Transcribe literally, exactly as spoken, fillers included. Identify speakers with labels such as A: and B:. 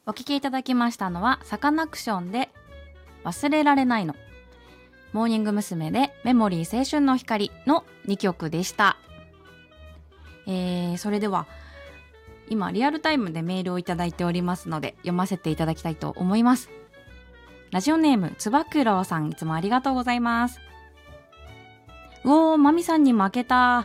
A: お聴きいただきましたのはサカナクションで忘れられないの、モーニング娘。でメモリー青春の光のにきょくでした。えー、それでは今リアルタイムでメールをいただいておりますので読ませていただきたいと思います。ラジオネームつばくろうさん、いつもありがとうございます。うおー、まみさんに負けた。